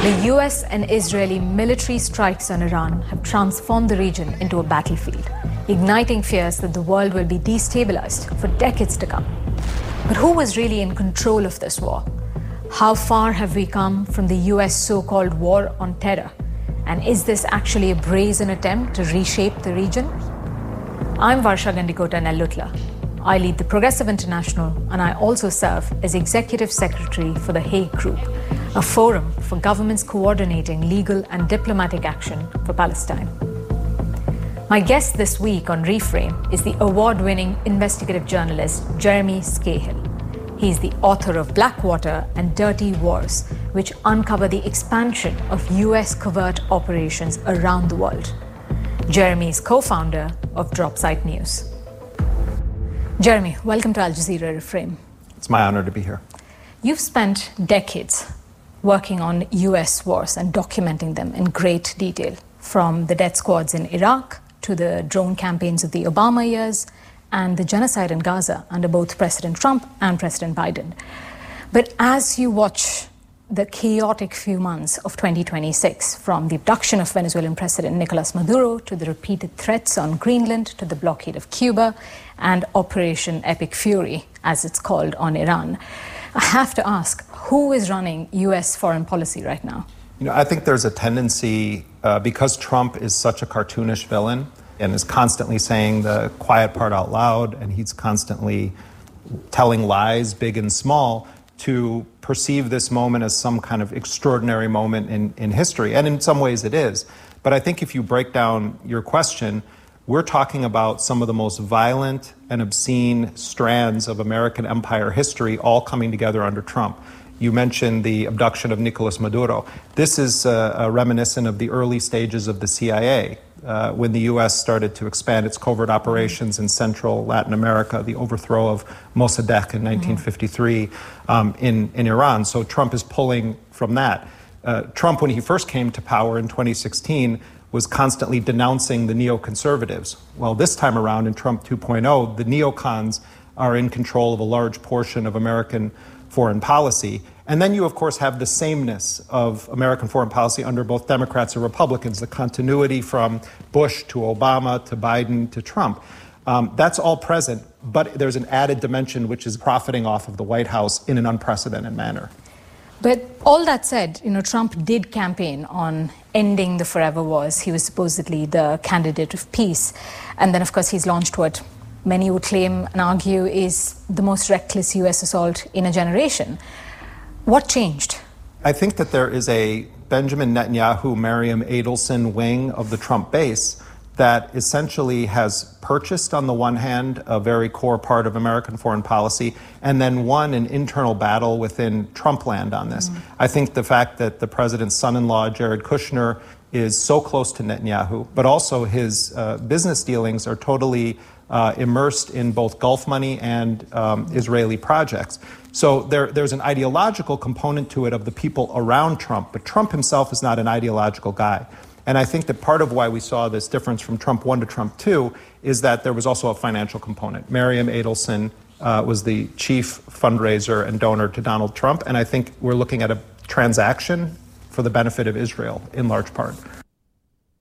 The US and Israeli military strikes on Iran have transformed the region into a battlefield, igniting fears that the world will be destabilized for decades to come. But who was really in control of this war? How far have we come from the US so-called war on terror? And is this actually a brazen attempt to reshape the region? I'm Varsha Gandikota Nellutla. I lead the Progressive International, and I also serve as Executive Secretary for the Hague Group, a forum for governments coordinating legal and diplomatic action for Palestine. My guest this week on Reframe is the award-winning investigative journalist Jeremy Scahill. He's the author of Blackwater and Dirty Wars, which uncover the expansion of US covert operations around the world. Jeremy is co-founder of Dropsite News. Jeremy, welcome to Al Jazeera Reframe. It's my honor to be here. You've spent decades working on US wars and documenting them in great detail, from the death squads in Iraq to the drone campaigns of the Obama years and the genocide in Gaza under both President Trump and President Biden. But as you watch the chaotic few months of 2026, from the abduction of Venezuelan President Nicolas Maduro to the repeated threats on Greenland to the blockade of Cuba and Operation Epic Fury, as it's called, on Iran, I have to ask, who is running US foreign policy right now? I think there's a tendency, because Trump is such a cartoonish villain and is constantly saying the quiet part out loud, and he's constantly telling lies, big and small, to perceive this moment as some kind of extraordinary moment in history. And in some ways it is. But I think if you break down your question, we're talking about some of the most violent and obscene strands of American empire history all coming together under Trump. You mentioned the abduction of Nicolas Maduro. This is reminiscent of the early stages of the CIA, when the U.S. started to expand its covert operations in Central Latin America, the overthrow of Mossadegh in 1953 in Iran. So Trump is pulling from that. Trump, when he first came to power in 2016, was constantly denouncing the neoconservatives. Well, this time around in Trump 2.0, the neocons are in control of a large portion of American foreign policy. And then you, of course, have the sameness of American foreign policy under both Democrats and Republicans, the continuity from Bush to Obama to Biden to Trump. That's all present, but there's an added dimension which is profiting off of the White House in an unprecedented manner. But all that said, Trump did campaign on ending the forever wars. He was supposedly the candidate of peace. And then, of course, he's launched what many would claim and argue is the most reckless US assault in a generation. What changed? I think that there is a Benjamin Netanyahu, Miriam Adelson wing of the Trump base that essentially has purchased, on the one hand, a very core part of American foreign policy, and then won an internal battle within Trump land on this. I think the fact that the president's son-in-law, Jared Kushner, is so close to Netanyahu, but also his business dealings are totally immersed in both Gulf money and Israeli projects. So there's an ideological component to it of the people around Trump, but Trump himself is not an ideological guy. And I think that part of why we saw this difference from Trump 1 to Trump 2 is that there was also a financial component. Miriam Adelson was the chief fundraiser and donor to Donald Trump, and I think we're looking at a transaction for the benefit of Israel in large part.